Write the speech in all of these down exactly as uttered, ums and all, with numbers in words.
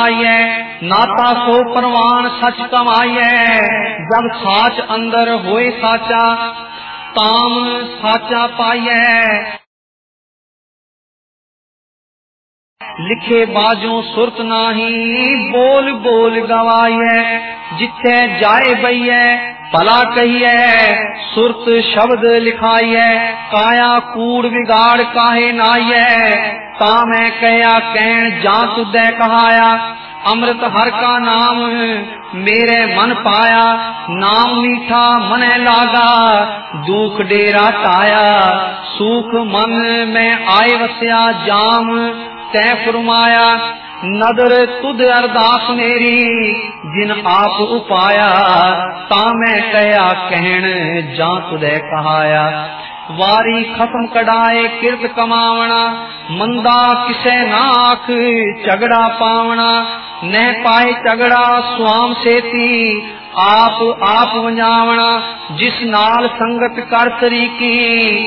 जाइए, नाता सो परवान सच कमाइए। जब साच अंदर होए साचा, ताम साचा पाइए। लिखे बाजों सुरत नाही, बोल बोल गवाइए। जिथे जाए बइए भला कहिए, सुरत शब्द लिखाइए। काया कूड़ बिगाड़ काहे नाइए, ता मैं कहया कहन जा तुदै कहाया। अमृत हर का नाम मेरे मन पाया, नाम मीठा मने लागा, दुख डेरा टाया। सुख मन में आए वस्या, जाम तै फरमाया। नदर तुद अरदास मेरी, जिन आप उपाया। ता मैं कहया कहन जा तुदै कहाया। वारी खत्म कढ़ाए किरत कमावना, मंदा किसे ना आख झगड़ा पावना। न पाए झगड़ा स्वाम सेती, आप आप वंजावना। जिस नाल संगत कर तरीकी,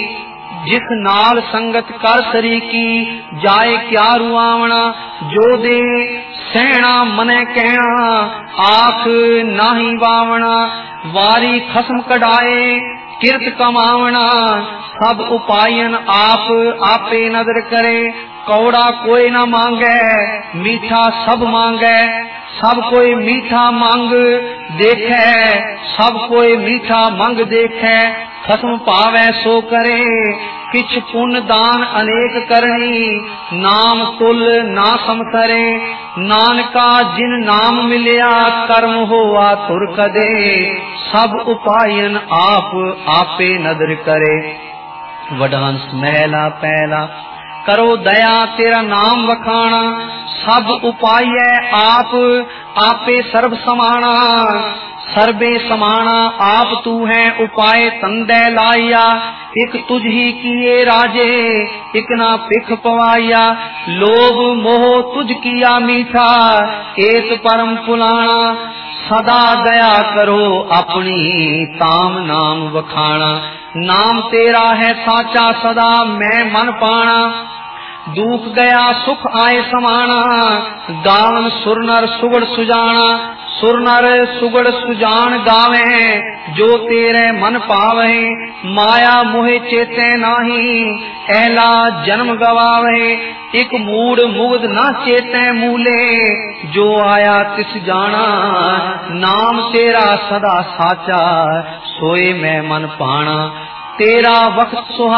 जिस नाल संगत कर सरीकी, जाए क्या रुआवना। जो दे सहना मने कहना, आख नाही वावना। वारी खसम कढ़ाए किरत कमावना, सब उपायन आप आपे नदर करे। कौड़ा कोई न मांगे, मीठा सब मांगे। सब कोई मीठा मांग देखे, सब कोई मीठा मांग देखे। खसम पावे सो करे, किछ पुण्य दान अनेक करनी। नाम तुल ना समतरे, नानका जिन नाम मिलिया, कर्म होआ तुर कदे। सब उपायन आप आपे नदर करे। वडहंस महला पहला, करो दया तेरा नाम वखाना। सब उपाय आप आपे सर्व समाना। सर्वे समाना आप तू है, उपाय तंदे लाइया। एक तुझ ही किए राजे, एक ना पिख पवाइया। लोभ मोह तुझ किया मीठा, एक परम फुलाना। सदा दया करो अपनी, ताम नाम वखाना। नाम तेरा है साचा, सदा मैं मन पाना। दुख गया सुख आए समाना, गावन सुरनर सुगड़ सुजाना। सुरनर सुगड़ सुजान गावे, जो तेरे मन पावे। माया मोहे चेते नाही, ऐला जन्म गवावे। एक मूड मुग्ध न चेते मूले, जो आया तिस जाना। नाम तेरा सदा साचा, सोए मैं मन पाना। तेरा वक्त सुहा